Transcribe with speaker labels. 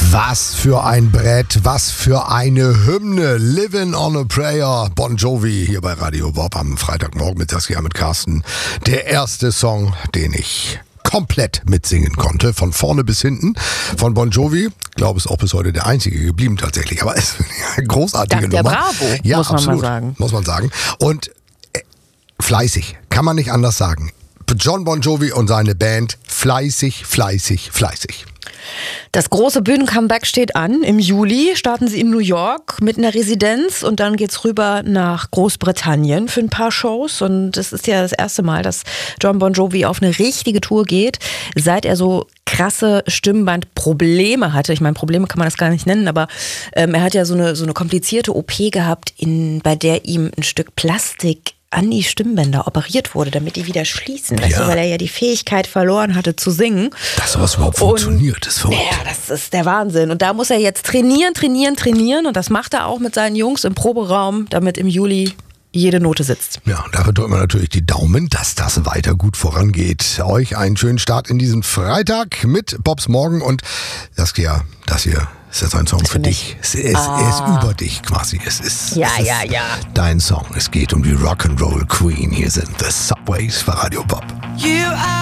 Speaker 1: Was für ein Brett, was für eine Hymne. Living on a Prayer, Bon Jovi hier bei Radio Bob am Freitagmorgen mit Saskia, mit Carsten. Der erste Song, den ich komplett mitsingen konnte, von vorne bis hinten, von Bon Jovi. Ich glaube, es ist auch bis heute der einzige geblieben tatsächlich, aber es ist eine großartige
Speaker 2: Dank
Speaker 1: Nummer.
Speaker 2: der Bravo,
Speaker 1: ja,
Speaker 2: muss man
Speaker 1: absolut,
Speaker 2: mal sagen.
Speaker 1: muss man sagen. Und fleißig, kann man nicht anders sagen. John Bon Jovi und seine Band, fleißig.
Speaker 2: Das große Bühnencomeback steht an. Im Juli starten sie in New York mit einer Residenz und dann geht's rüber nach Großbritannien für ein paar Shows. Und es ist ja das erste Mal, dass John Bon Jovi auf eine richtige Tour geht, seit er so krasse Stimmbandprobleme hatte. Ich meine, Probleme kann man das gar nicht nennen, aber er hat ja so eine komplizierte OP gehabt, bei der ihm ein Stück Plastik an die Stimmbänder operiert wurde, damit die wieder schließen. Weißt du, weil er ja die Fähigkeit verloren hatte zu singen.
Speaker 1: Dass sowas überhaupt funktioniert, ist verrückt.
Speaker 2: Ja, das ist der Wahnsinn. Und da muss er jetzt trainieren. Und das macht er auch mit seinen Jungs im Proberaum, damit im Juli jede Note sitzt.
Speaker 1: Ja, und dafür drücken wir natürlich die Daumen, dass das weiter gut vorangeht. Euch einen schönen Start in diesen Freitag mit Bobs Morgen und Saskia, das hier ist jetzt ein Song für dich. Er ist über dich quasi. Es ist dein Song. Es geht um die Rock'n'Roll Queen. Hier sind The Subways für Radio Bob.